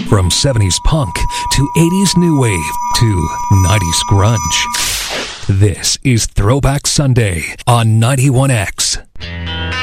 From 70s punk to 80s new wave to 90s grunge. This is Throwback Sunday on 91X.